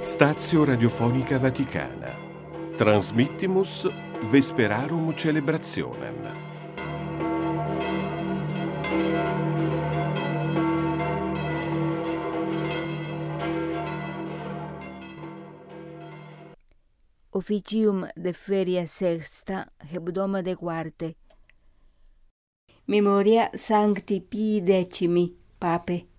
Stazio Radiofonica Vaticana. Transmittimus Vesperarum Celebrationem. Officium de feria sexta, hebdomade quarte. Memoria Sancti Pii X, Pape.